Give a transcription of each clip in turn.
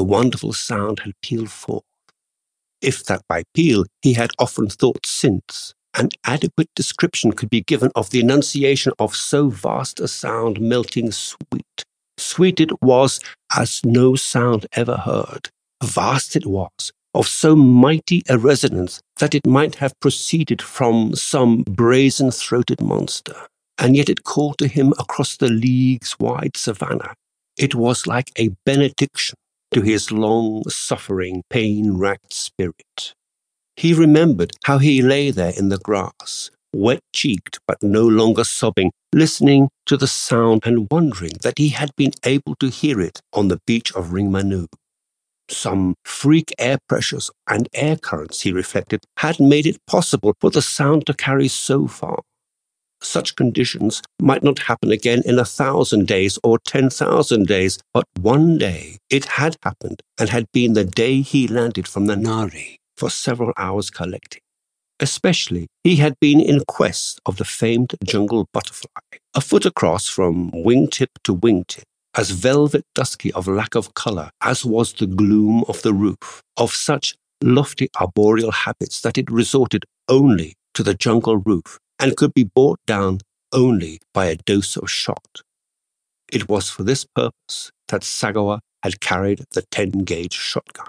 the wonderful sound had pealed forth. If that by peal he had often thought since, an adequate description could be given of the enunciation of so vast a sound melting sweet. Sweet it was as no sound ever heard. Vast it was, of so mighty a resonance that it might have proceeded from some brazen-throated monster. And yet it called to him across the leagues-wide savannah. It was like a benediction to his long-suffering, pain-racked spirit. He remembered how he lay there in the grass, wet-cheeked but no longer sobbing, listening to the sound and wondering that he had been able to hear it on the beach of Ringmanu. Some freak air pressures and air currents, he reflected, had made it possible for the sound to carry so far. Such conditions might not happen again in 1,000 days or 10,000 days, but one day it had happened and had been the day he landed from the Nari for several hours collecting. Especially, he had been in quest of the famed jungle butterfly, a foot across from wingtip to wingtip, as velvet dusky of lack of colour as was the gloom of the roof, of such lofty arboreal habits that it resorted only to the jungle roof and could be brought down only by a dose of shot. It was for this purpose that Sagawa had carried the 10-gauge shotgun.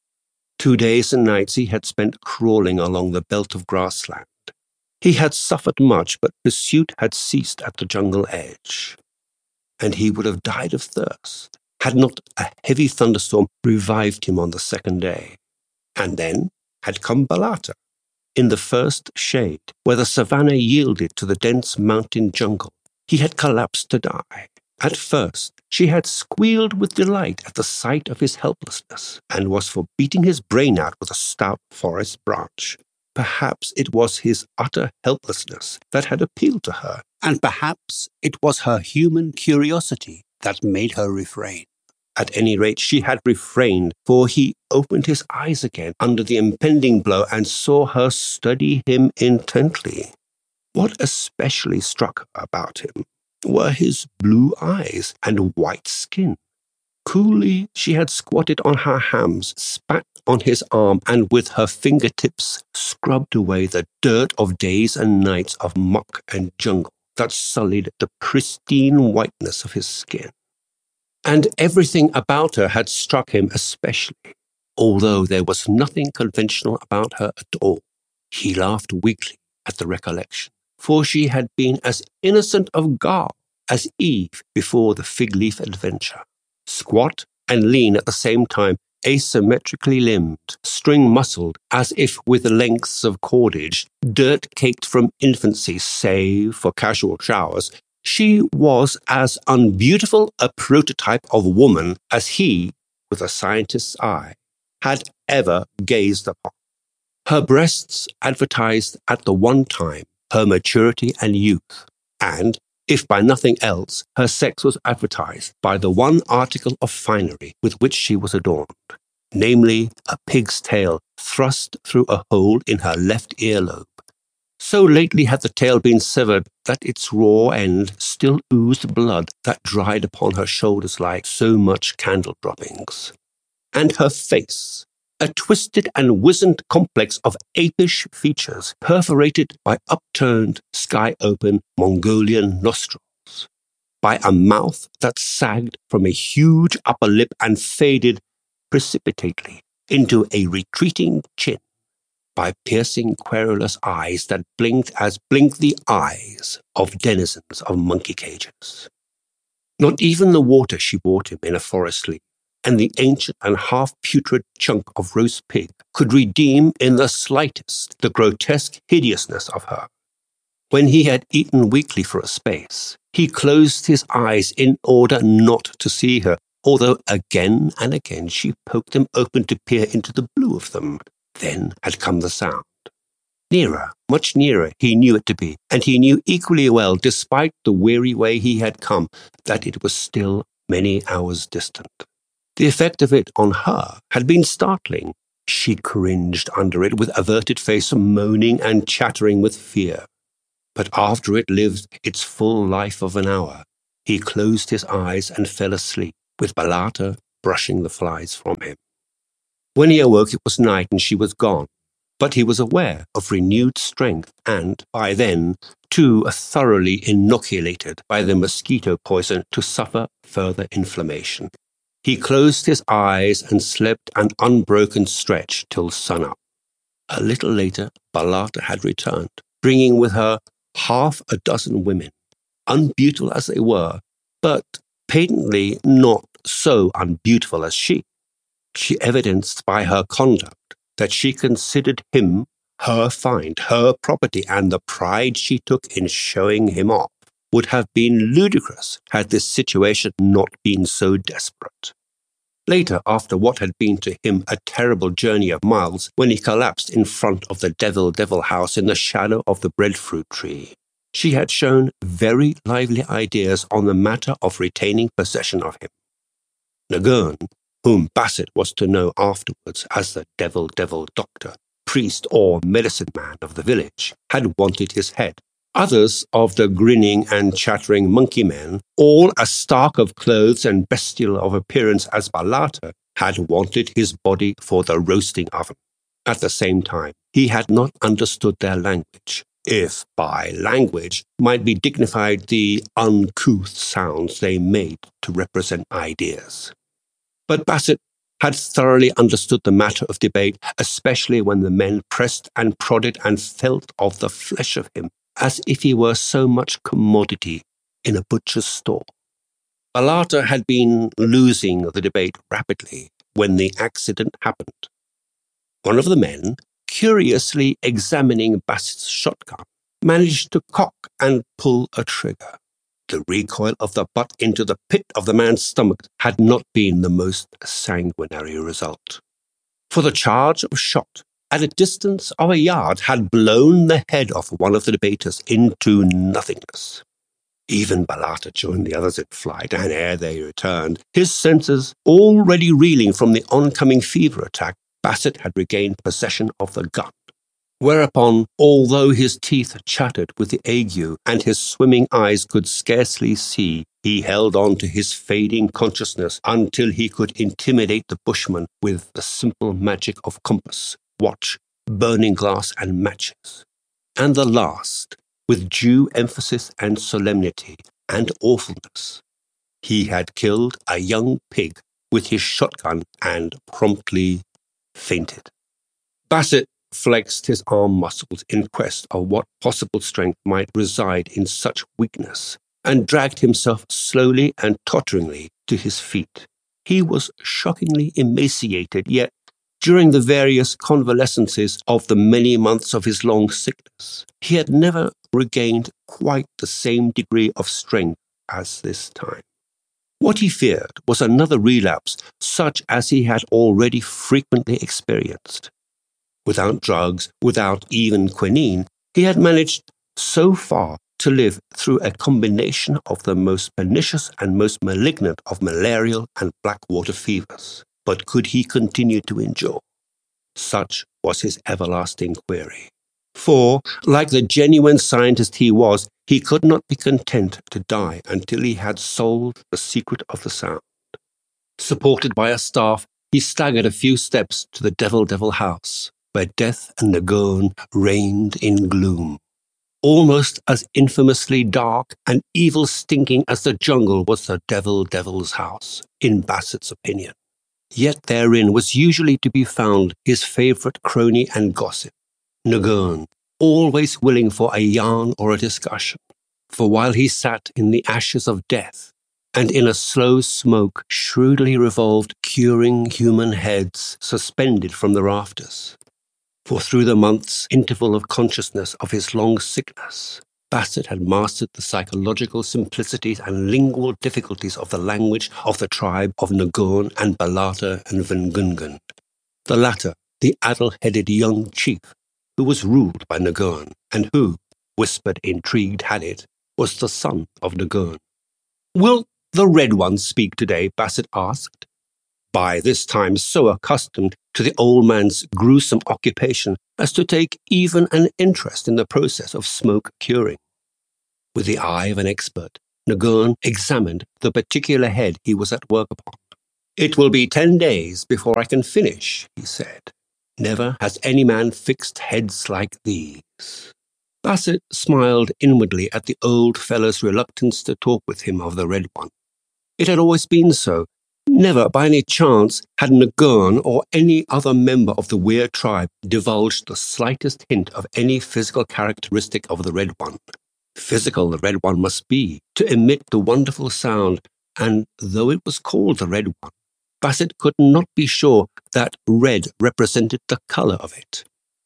2 days and nights he had spent crawling along the belt of grassland. He had suffered much, but pursuit had ceased at the jungle edge. And he would have died of thirst had not a heavy thunderstorm revived him on the second day. And then had come Balata, in the first shade, where the savannah yielded to the dense mountain jungle. He had collapsed to die. At first, she had squealed with delight at the sight of his helplessness, and was for beating his brain out with a stout forest branch. Perhaps it was his utter helplessness that had appealed to her, and perhaps it was her human curiosity that made her refrain. At any rate, she had refrained, for he opened his eyes again under the impending blow and saw her study him intently. What especially struck her about him were his blue eyes and white skin. Coolly, she had squatted on her hams, spat on his arm, and with her fingertips scrubbed away the dirt of days and nights of muck and jungle that sullied the pristine whiteness of his skin. And everything about her had struck him especially, although there was nothing conventional about her at all. He laughed weakly at the recollection, for she had been as innocent of guile as Eve before the fig-leaf adventure. Squat and lean at the same time, asymmetrically limbed, string-muscled, as if with lengths of cordage, dirt-caked from infancy, save for casual showers, she was as unbeautiful a prototype of woman as he, with a scientist's eye, had ever gazed upon. Her breasts advertised at the one time her maturity and youth, and, if by nothing else, her sex was advertised by the one article of finery with which she was adorned, namely a pig's tail thrust through a hole in her left earlobe. So lately had the tail been severed that its raw end still oozed blood that dried upon her shoulders like so much candle droppings. And her face, a twisted and wizened complex of apish features, perforated by upturned, sky-open Mongolian nostrils, by a mouth that sagged from a huge upper lip and faded precipitately into a retreating chin, by piercing, querulous eyes that blinked as blink the eyes of denizens of monkey cages. Not even the water she brought him in a forest leaf, and the ancient and half-putrid chunk of roast pig could redeem in the slightest the grotesque hideousness of her. When he had eaten weakly for a space, he closed his eyes in order not to see her, although again and again she poked them open to peer into the blue of them. Then had come the sound. Nearer, much nearer, he knew it to be, and he knew equally well, despite the weary way he had come, that it was still many hours distant. The effect of it on her had been startling. She cringed under it with averted face, moaning and chattering with fear. But after it lived its full life of an hour, he closed his eyes and fell asleep, with Balata brushing the flies from him. When he awoke, it was night and she was gone, but he was aware of renewed strength and, by then, too thoroughly inoculated by the mosquito poison to suffer further inflammation. He closed his eyes and slept an unbroken stretch till sunup. A little later, Balata had returned, bringing with her 6 women, unbeautiful as they were, but patently not so unbeautiful as she. She evidenced by her conduct that she considered him her find, her property, and the pride she took in showing him off would have been ludicrous had this situation not been so desperate. Later, after what had been to him a terrible journey of miles, when he collapsed in front of the Devil house in the shadow of the breadfruit tree, she had shown very lively ideas on the matter of retaining possession of him. Nagurn, whom Basset was to know afterwards as the Devil doctor, priest or medicine man of the village, had wanted his head. Others of the grinning and chattering monkey men, all as stark of clothes and bestial of appearance as Balata, had wanted his body for the roasting oven. At the same time, he had not understood their language, if by language might be dignified the uncouth sounds they made to represent ideas. But Basset had thoroughly understood the matter of debate, especially when the men pressed and prodded and felt of the flesh of him, as if he were so much commodity in a butcher's store. Balata had been losing the debate rapidly when the accident happened. One of the men, curiously examining Basset's shotgun, managed to cock and pull a trigger. The recoil of the butt into the pit of the man's stomach had not been the most sanguinary result, for the charge of shot at a distance of a yard had blown the head of one of the debaters into nothingness. Even Balata joined the others in flight, and ere they returned, his senses already reeling from the oncoming fever attack, Basset had regained possession of the gun. Whereupon, although his teeth chattered with the ague and his swimming eyes could scarcely see, he held on to his fading consciousness until he could intimidate the bushman with the simple magic of compass, watch, burning glass, and matches. And the last, with due emphasis and solemnity and awfulness. He had killed a young pig with his shotgun and promptly fainted. Basset flexed his arm muscles in quest of what possible strength might reside in such weakness, and dragged himself slowly and totteringly to his feet. He was shockingly emaciated, yet during the various convalescences of the many months of his long sickness, he had never regained quite the same degree of strength as this time. What he feared was another relapse, such as he had already frequently experienced. Without drugs, without even quinine, he had managed so far to live through a combination of the most pernicious and most malignant of malarial and blackwater fevers. But could he continue to endure? Such was his everlasting query. For, like the genuine scientist he was, he could not be content to die until he had solved the secret of the sound. Supported by a staff, he staggered a few steps to the Devil house, where death and Nagurn reigned in gloom. Almost as infamously dark and evil-stinking as the jungle was the Devil's house, in Basset's opinion. Yet therein was usually to be found his favourite crony and gossip, Nagurn, always willing for a yarn or a discussion. For while he sat in the ashes of death, and in a slow smoke shrewdly revolved curing human heads suspended from the rafters, for through the months' interval of consciousness of his long sickness, Basset had mastered the psychological simplicities and lingual difficulties of the language of the tribe of Nagurn and Balata and Vengungun. The latter, the addle-headed young chief, who was ruled by Nagurn, and who, whispered intrigued had it, was the son of Nagurn. "Will the Red One speak today?" Basset asked, by this time so accustomed to the old man's gruesome occupation as to take even an interest in the process of smoke curing. With the eye of an expert, Nagurn examined the particular head he was at work upon. "It will be 10 days before I can finish," he said. "Never has any man fixed heads like these." Bassett smiled inwardly at the old fellow's reluctance to talk with him of the Red One. It had always been so. Never by any chance had Nagurn or any other member of the Weir tribe divulged the slightest hint of any physical characteristic of the Red One. Physical the Red One must be, to emit the wonderful sound, and though it was called the Red One, Bassett could not be sure that red represented the colour of it.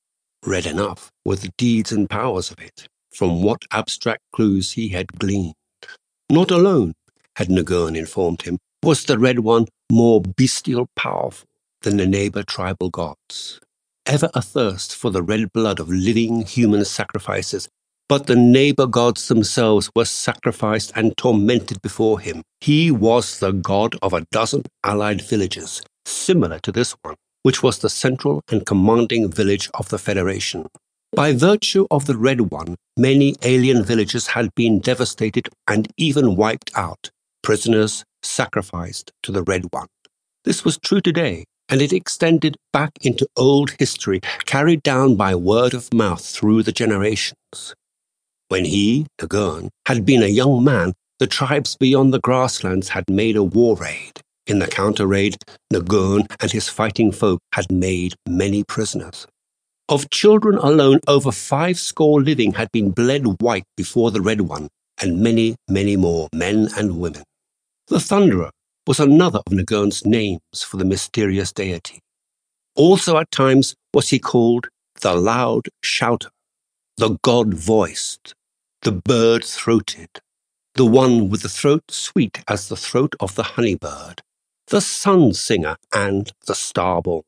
Red enough were the deeds and powers of it, from what abstract clues he had gleaned. Not alone, had Nagurn informed him, was the Red One more bestial powerful than the neighbour tribal gods. Ever athirst for the red blood of living human sacrifices, but the neighbour gods themselves were sacrificed and tormented before him. He was the god of a dozen allied villages, similar to this one, which was the central and commanding village of the Federation. By virtue of the Red One, many alien villages had been devastated and even wiped out, prisoners sacrificed to the Red One. This was true today, and it extended back into old history, carried down by word of mouth through the generations. When he, Nagurn, had been a young man, the tribes beyond the grasslands had made a war raid. In the counter-raid, Nagurn and his fighting folk had made many prisoners. Of children alone, over 50 living had been bled white before the Red One, and many, many more, men and women. The Thunderer was another of Nagurn's names for the mysterious deity. Also at times was he called the Loud Shouter, the God-voiced, the Bird-throated, the one with the throat sweet as the throat of the honey-bird, the Sun-singer, and the Star-born.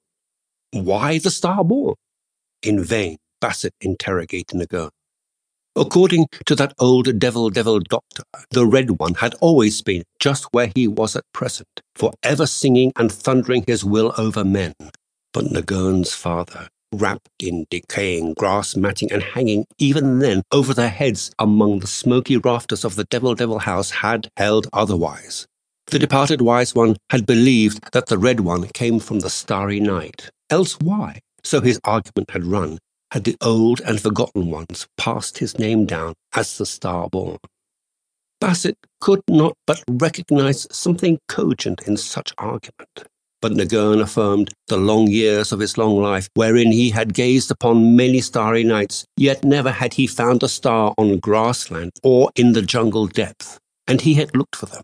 Why the Star-born? In vain Bassett interrogated Nagurn. According to that old devil doctor, the Red One had always been just where he was at present, forever singing and thundering his will over men. But Nagurn's father, wrapped in decaying grass matting and hanging even then over their heads among the smoky rafters of the devil house, had held otherwise. The departed wise one had believed that the Red One came from the starry night. Else why, so his argument had run, had the old and forgotten ones passed his name down as the Star-born? Bassett could not but recognize something cogent in such argument. But Nagurn affirmed the long years of his long life, wherein he had gazed upon many starry nights, yet never had he found a star on grassland or in the jungle depth, and he had looked for them.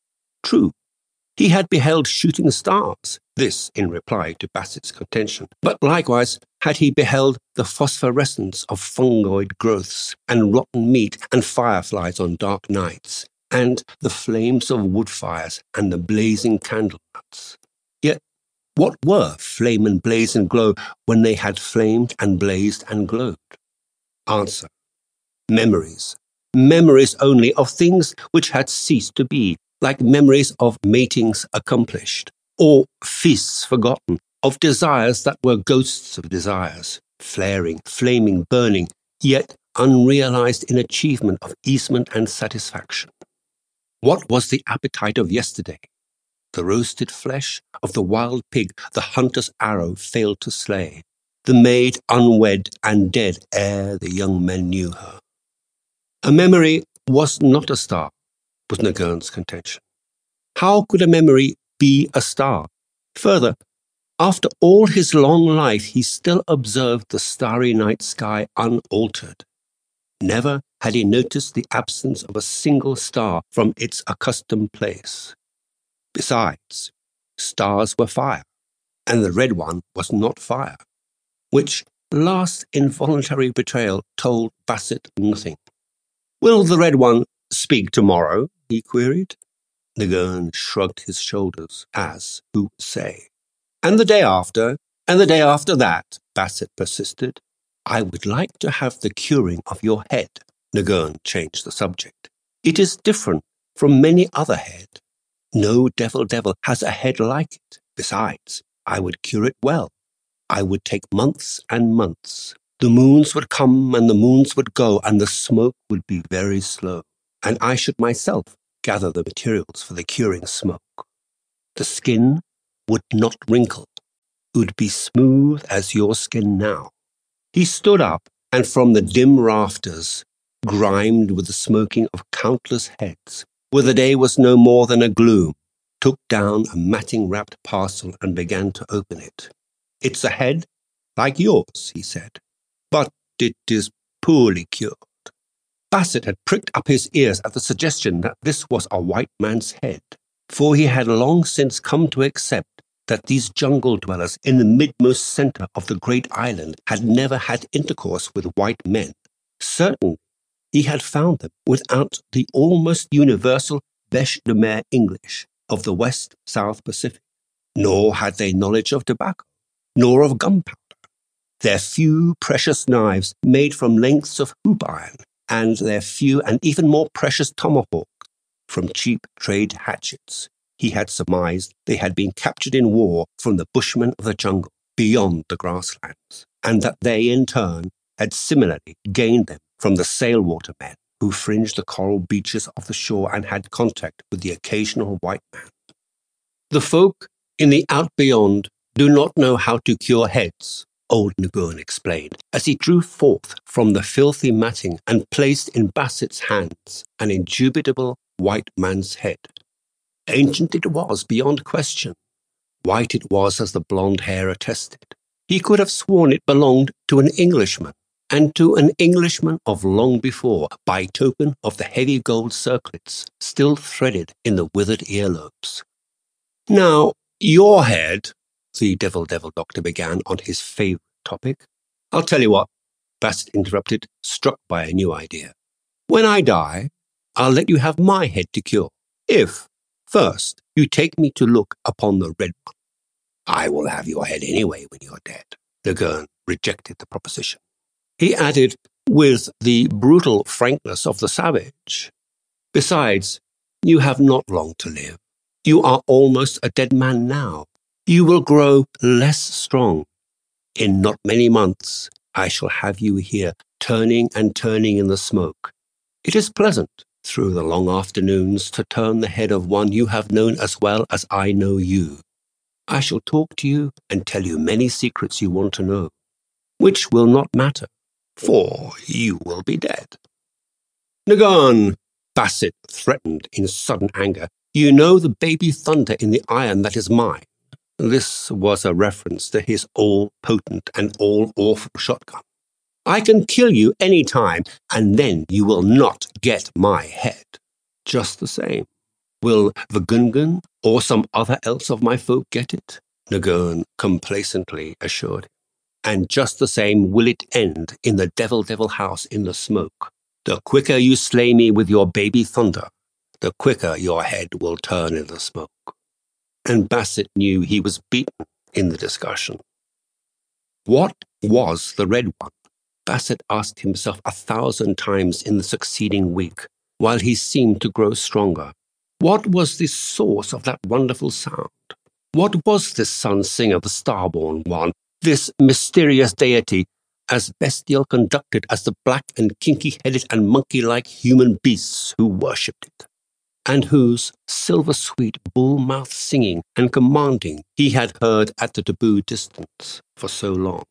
True, he had beheld shooting stars, this in reply to Bassett's contention, but likewise had he beheld the phosphorescence of fungoid growths and rotten meat and fireflies on dark nights, and the flames of wood fires and the blazing candle nuts. Yet what were flame and blaze and glow when they had flamed and blazed and glowed? Answer: memories. Memories only of things which had ceased to be, like memories of matings accomplished, or feasts forgotten, of desires that were ghosts of desires, flaring, flaming, burning, yet unrealized in achievement of easement and satisfaction. What was the appetite of yesterday? The roasted flesh of the wild pig the hunter's arrow failed to slay, the maid unwed and dead ere the young men knew her. A memory was not a star, was Nagurn's contention. How could a memory be a star? Further, after all his long life, he still observed the starry night sky unaltered. Never had he noticed the absence of a single star from its accustomed place. Besides, stars were fire, and the Red One was not fire, which last involuntary betrayal told Bassett nothing. "Will the Red One speak tomorrow?" he queried. Nagurn shrugged his shoulders, as who would say. "And the day after, and the day after that," Bassett persisted. "I would like to have the curing of your head." Nagurn changed the subject. "It is different from many other head. No devil has a head like it. Besides, I would cure it well. I would take months and months. The moons would come and the moons would go, and the smoke would be very slow, and I should myself gather the materials for the curing smoke. The skin would not wrinkle, would be smooth as your skin now. He stood up, and from the dim rafters, grimed with the smoking of countless heads, where the day was no more than a gloom, took down a matting-wrapped parcel and began to open it. "It's a head like yours," he said, "but it is poorly cured." Bassett had pricked up his ears at the suggestion that this was a white man's head, for he had long since come to accept that these jungle dwellers in the midmost centre of the great island had never had intercourse with white men. Certainly, he had found them without the almost universal bêche de mer English of the West-South Pacific, nor had they knowledge of tobacco, nor of gunpowder. Their few precious knives made from lengths of hoop iron, and their few and even more precious tomahawks from cheap trade hatchets. He had surmised they had been captured in war from the bushmen of the jungle beyond the grasslands, and that they, in turn, had similarly gained them from the sailwater men who fringed the coral beaches of the shore and had contact with the occasional white man. The folk in the out beyond do not know how to cure heads, old Nagoon explained, as he drew forth from the filthy matting and placed in Bassett's hands an indubitable white man's head. Ancient it was beyond question. White it was as the blonde hair attested. He could have sworn it belonged to an Englishman, and to an Englishman of long before, by token of the heavy gold circlets still threaded in the withered earlobes. "Now, your head," the devil doctor began on his favourite topic. "I'll tell you what," Bassett interrupted, struck by a new idea. "When I die, I'll let you have my head to cure, if, first, you take me to look upon the red one." "I will have your head anyway when you're dead." Nagoon rejected the proposition. He added, with the brutal frankness of the savage, "Besides, you have not long to live. You are almost a dead man now. You will grow less strong. In not many months, I shall have you here, turning and turning in the smoke. It is pleasant, through the long afternoons, to turn the head of one you have known as well as I know you. I shall talk to you and tell you many secrets you want to know, which will not matter, for you will be dead." "Nagoon," Bassett threatened in sudden anger, "you know the baby thunder in the iron that is mine." This was a reference to his all-potent and all-awful shotgun. "I can kill you any time, and then you will not get my head. Just the same, will the Gungan or some other else of my folk get it?" Nagoon complacently assured him. "And just the same will it end in the devil house in the smoke. The quicker you slay me with your baby thunder, the quicker your head will turn in the smoke." And Bassett knew he was beaten in the discussion. What was the red one? Bassett asked himself 1,000 times in the succeeding week, while he seemed to grow stronger. What was the source of that wonderful sound? What was this sun singer, the star-born one, this mysterious deity, as bestial conducted as the black and kinky-headed and monkey-like human beasts who worshipped it, and whose silver-sweet bull-mouthed singing and commanding he had heard at the taboo distance for so long?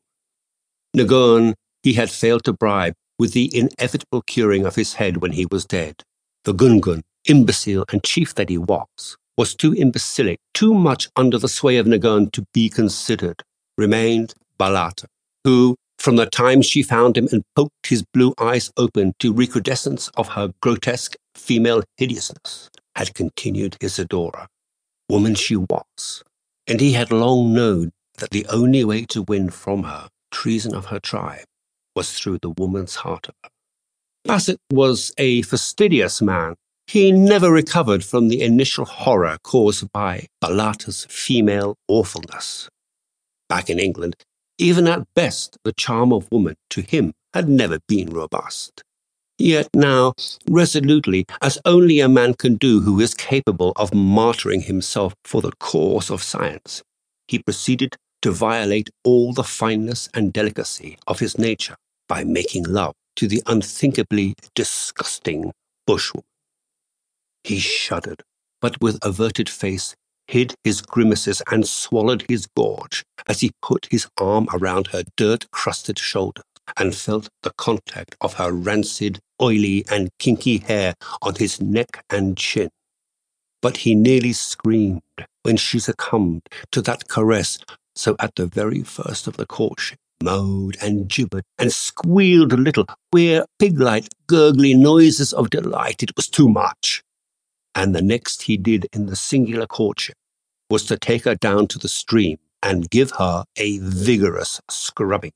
Nagoon he had failed to bribe with the inevitable curing of his head when he was dead. The Gungan, imbecile and chief that he was too imbecilic, too much under the sway of Nagoon to be considered. Remained Balata, who, from the time she found him and poked his blue eyes open to recrudescence of her grotesque female hideousness, had continued his adorer. Woman she was, and he had long known that the only way to win from her treason of her tribe was through the woman's heart of her. Bassett was a fastidious man. He never recovered from the initial horror caused by Balata's female awfulness. Back in England, even at best, the charm of woman to him had never been robust. Yet now, resolutely, as only a man can do who is capable of martyring himself for the cause of science, he proceeded to violate all the fineness and delicacy of his nature by making love to the unthinkably disgusting bushwoman. He shuddered, but with averted face hid his grimaces and swallowed his gorge as he put his arm around her dirt-crusted shoulder and felt the contact of her rancid, oily, and kinky hair on his neck and chin. But he nearly screamed when she succumbed to that caress, so at the very first of the courtship, moaned and gibbered and squealed a little, queer, pig-like, gurgly noises of delight. It was too much. And the next he did in the singular courtship was to take her down to the stream and give her a vigorous scrubbing.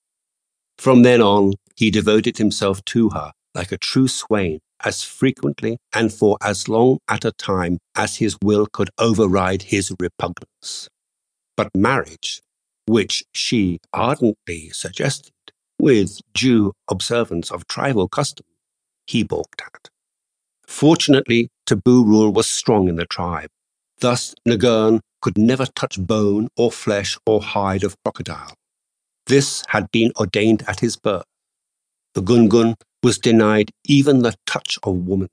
From then on, he devoted himself to her like a true swain, as frequently and for as long at a time as his will could override his repugnance. But marriage, which she ardently suggested, with due observance of tribal custom, he balked at. Fortunately, taboo rule was strong in the tribe. Thus, Nagurn could never touch bone or flesh or hide of crocodile. This had been ordained at his birth. The Gungun was denied even the touch of woman.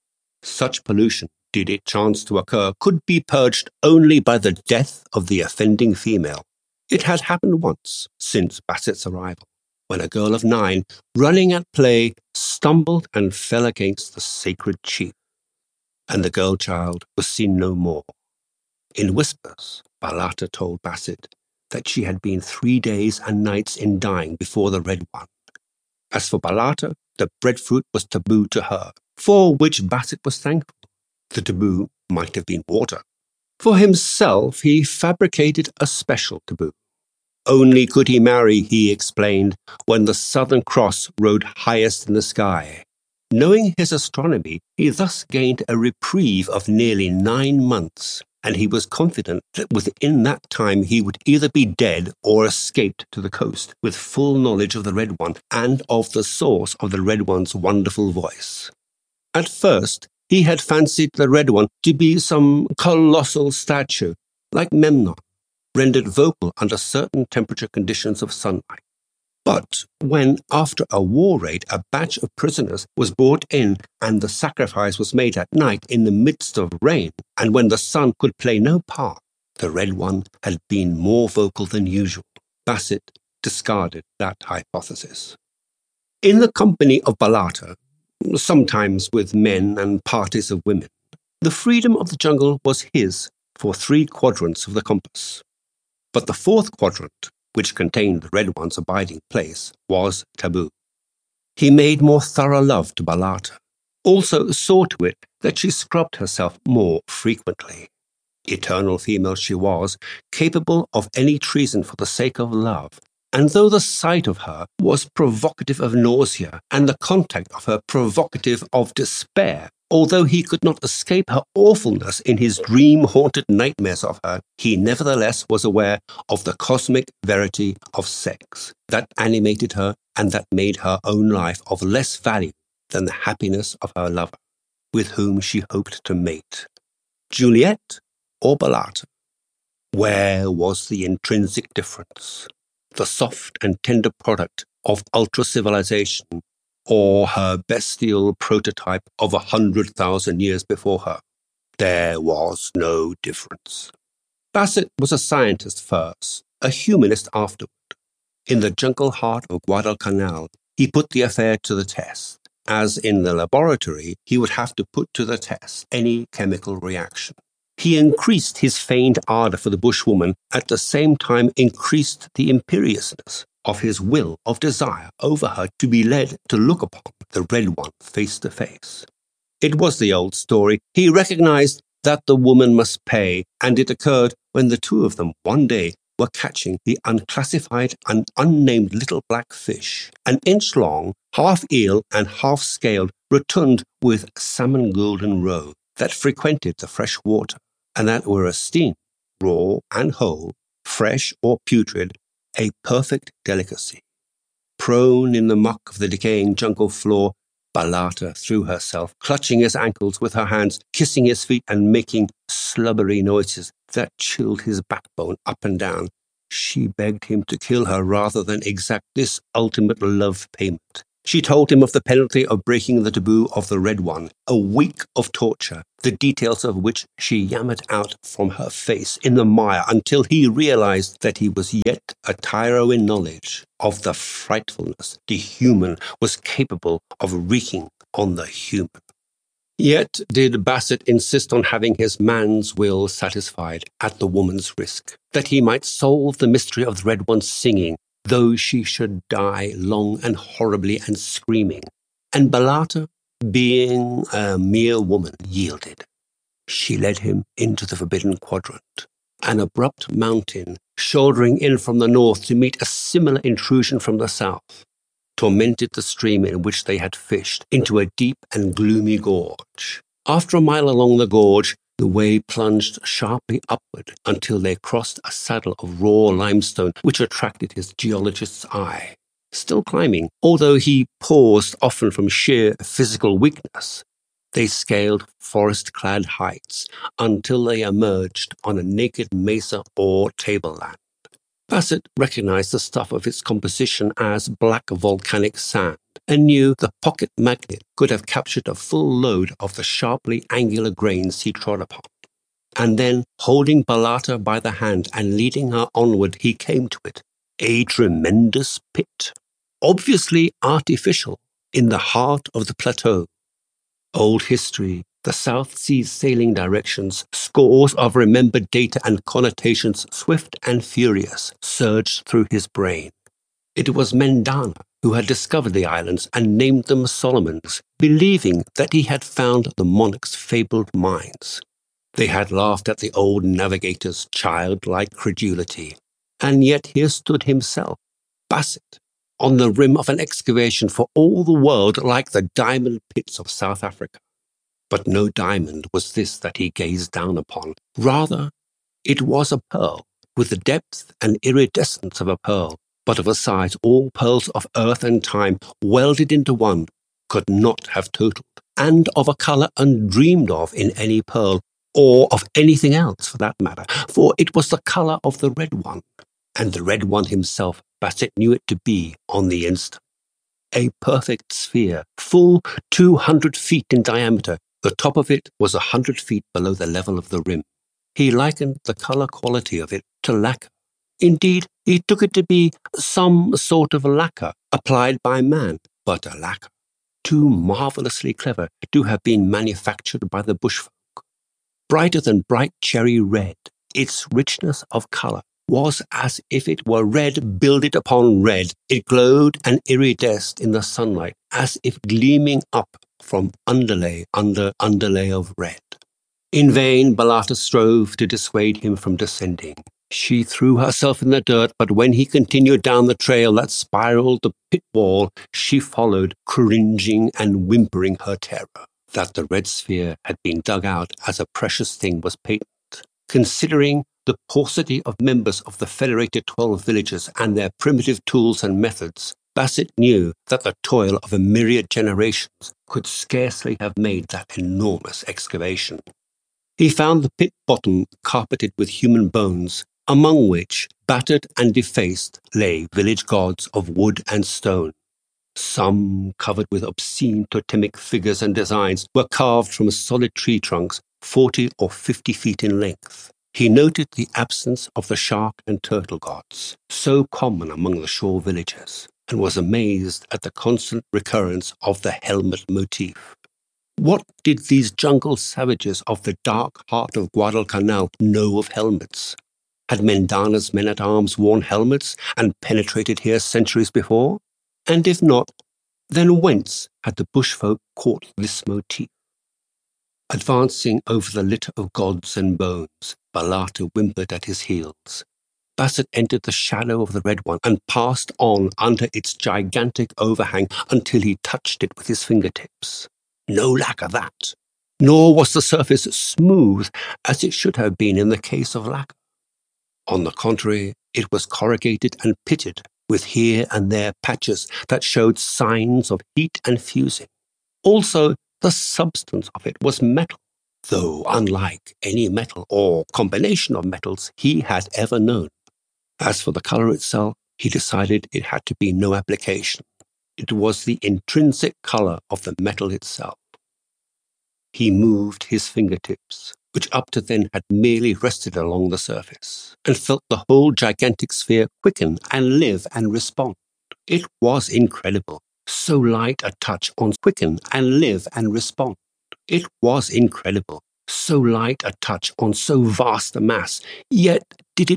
Such pollution, did it chance to occur, could be purged only by the death of the offending female. It had happened once since Bassett's arrival, when a girl of 9, running at play, stumbled and fell against the sacred chief, and the girl child was seen no more. In whispers, Balata told Bassett that she had been 3 days and nights in dying before the Red One. As for Balata, the breadfruit was taboo to her, for which Bassett was thankful. The taboo might have been water. For himself, he fabricated a special taboo. Only could he marry, he explained, when the Southern Cross rode highest in the sky. Knowing his astronomy, he thus gained a reprieve of nearly 9 months, and he was confident that within that time he would either be dead or escaped to the coast, with full knowledge of the Red One and of the source of the Red One's wonderful voice. At first, he had fancied the Red One to be some colossal statue, like Memnon, rendered vocal under certain temperature conditions of sunlight. But when, after a war raid, a batch of prisoners was brought in and the sacrifice was made at night in the midst of rain, and when the sun could play no part, the Red One had been more vocal than usual. Bassett discarded that hypothesis. In the company of Balata, sometimes with men and parties of women, the freedom of the jungle was his for 3 quadrants of the compass. But the 4th quadrant, which contained the Red One's abiding place, was taboo. He made more thorough love to Balata, also saw to it that she scrubbed herself more frequently. Eternal female she was, capable of any treason for the sake of love, and though the sight of her was provocative of nausea, and the contact of her provocative of despair, although he could not escape her awfulness in his dream-haunted nightmares of her, he nevertheless was aware of the cosmic verity of sex that animated her and that made her own life of less value than the happiness of her lover, with whom she hoped to mate. Juliet or Balata? Where was the intrinsic difference? The soft and tender product of ultra-civilization, or her bestial prototype of 100,000 years before her? There was no difference. Bassett was a scientist first, a humanist afterward. In the jungle heart of Guadalcanal, he put the affair to the test. As in the laboratory, he would have to put to the test any chemical reaction. He increased his feigned ardor for the bushwoman, at the same time increased the imperiousness of his will of desire over her to be led to look upon the Red One face to face. It was the old story. He recognized that the woman must pay, and it occurred when the two of them one day were catching the unclassified and unnamed little black fish, an inch long, half eel and half scaled, rotund with salmon golden roe, that frequented the fresh water, and that were esteemed, raw and whole, fresh or putrid, a perfect delicacy. Prone in the muck of the decaying jungle floor, Balata threw herself, clutching his ankles with her hands, kissing his feet and making slubbery noises that chilled his backbone up and down. She begged him to kill her rather than exact this ultimate love payment. She told him of the penalty of breaking the taboo of the Red One, a week of torture, the details of which she yammered out from her face in the mire until he realized that he was yet a tyro in knowledge of the frightfulness the human was capable of wreaking on the human. Yet did Bassett insist on having his man's will satisfied at the woman's risk, that he might solve the mystery of the Red One's singing, though she should die long and horribly and screaming. And Balata, being a mere woman, yielded. She led him into the forbidden quadrant, an abrupt mountain shouldering in from the north to meet a similar intrusion from the south, tormented the stream in which they had fished into a deep and gloomy gorge. After a mile along the gorge, the way plunged sharply upward until they crossed a saddle of raw limestone which attracted his geologist's eye. Still climbing, although he paused often from sheer physical weakness, they scaled forest-clad heights until they emerged on a naked mesa or tableland. Bassett recognized the stuff of its composition as black volcanic sand and knew the pocket magnet could have captured a full load of the sharply angular grains he trod upon. And then, holding Balata by the hand and leading her onward, he came to it, a tremendous pit, obviously artificial, in the heart of the plateau. Old history, the South Seas sailing directions, scores of remembered data and connotations, swift and furious, surged through his brain. It was Mendana who had discovered the islands and named them Solomons, believing that he had found the monarch's fabled mines. They had laughed at the old navigator's childlike credulity, and yet here stood himself, Bassett, on the rim of an excavation for all the world like the diamond pits of South Africa. But no diamond was this that he gazed down upon. Rather, it was a pearl, with the depth and iridescence of a pearl, but of a size all pearls of earth and time, welded into one, could not have totaled, and of a colour undreamed of in any pearl, or of anything else for that matter, for it was the colour of the Red One, and the Red One himself Bassett knew it to be on the instant. A perfect sphere, full 200 feet in diameter. The top of it was 100 feet below the level of the rim. He likened the colour quality of it to lacquer. Indeed, he took it to be some sort of lacquer applied by man, but a lacquer too marvellously clever to have been manufactured by the bushfolk. Brighter than bright cherry red, its richness of colour was as if it were red builded upon red. It glowed and iridesced in the sunlight, as if gleaming up from underlay under underlay of red. In vain Balata strove to dissuade him from descending. She threw herself in the dirt, but when he continued down the trail that spiraled the pit wall, she followed, cringing and whimpering her terror. That the red sphere had been dug out as a precious thing was patent. Considering the paucity of members of the federated 12 villages and their primitive tools and methods, Bassett knew that the toil of a myriad generations could scarcely have made that enormous excavation. He found the pit bottom carpeted with human bones, among which, battered and defaced, lay village gods of wood and stone. Some, covered with obscene totemic figures and designs, were carved from solid tree trunks 40 or 50 feet in length. He noted the absence of the shark and turtle gods, so common among the shore villages, and was amazed at the constant recurrence of the helmet motif. What did these jungle savages of the dark heart of Guadalcanal know of helmets? Had Mendana's men-at-arms worn helmets and penetrated here centuries before? And if not, then whence had the bushfolk caught this motif? Advancing over the litter of gods and bones, Balata whimpered at his heels. Bassett entered the shadow of the Red One and passed on under its gigantic overhang until he touched it with his fingertips. No lack of that. Nor was the surface smooth as it should have been in the case of lacquer. On the contrary, it was corrugated and pitted, with here and there patches that showed signs of heat and fusing. Also, the substance of it was metal, though unlike any metal or combination of metals he had ever known. As for the colour itself, he decided it had to be no application. It was the intrinsic color of the metal itself. He moved his fingertips, which up to then had merely rested along the surface, and felt the whole gigantic sphere quicken and live and respond. It was incredible. So light a touch on quicken and live and respond. It was incredible. So light a touch on so vast a mass, yet did it